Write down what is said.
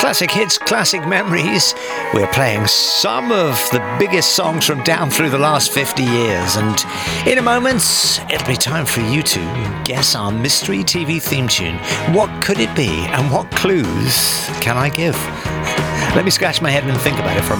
Classic hits, classic memories. We're playing some of the biggest songs from down through the last 50 years. And in a moment, it'll be time for you to guess our mystery TV theme tune. What could it be and what clues can I give? Let me scratch my head and think about it for a moment.